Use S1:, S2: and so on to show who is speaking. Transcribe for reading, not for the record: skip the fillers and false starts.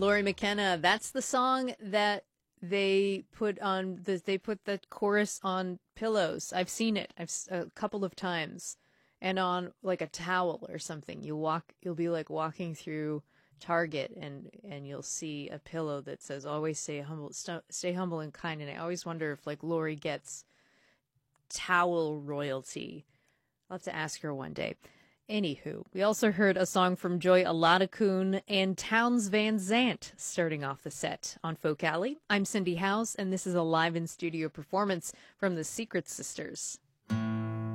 S1: Lori McKenna, that's the song that they put the chorus on pillows. I've seen it. A couple of times. And on like a towel or something. You'll be like walking through Target and you'll see a pillow that says always stay humble and kind, and I always wonder if like Lori gets towel royalty. I'll have to ask her one day. Anywho, we also heard a song from Joy Aladakun and Townes Van Zandt starting off the set on Folk Alley. I'm Cindy House, and this is a live in studio performance from the Secret Sisters.